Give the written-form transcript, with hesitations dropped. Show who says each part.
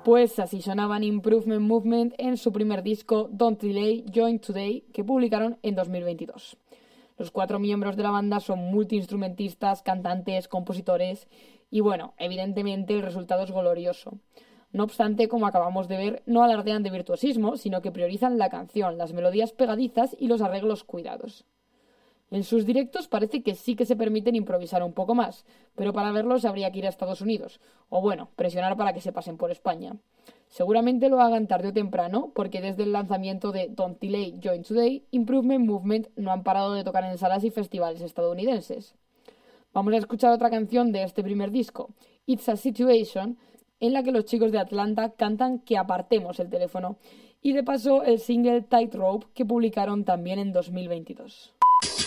Speaker 1: Pues así sonaban Improvement Movement en su primer disco Don't Delay, Join Today, que publicaron en 2022. Los 4 miembros de la banda son multiinstrumentistas, cantantes, compositores y bueno, evidentemente el resultado es glorioso. No obstante, como acabamos de ver, no alardean de virtuosismo, sino que priorizan la canción, las melodías pegadizas y los arreglos cuidados. En sus directos parece que sí que se permiten improvisar un poco más, pero para verlos habría que ir a Estados Unidos, o bueno, presionar para que se pasen por España. Seguramente lo hagan tarde o temprano, porque desde el lanzamiento de Don't Delay, Join Today, Improvement Movement no han parado de tocar en salas y festivales estadounidenses. Vamos a escuchar otra canción de este primer disco, It's a Situation, en la que los chicos de Atlanta cantan que apartemos el teléfono, y de paso el single Tightrope que publicaron también en 2022.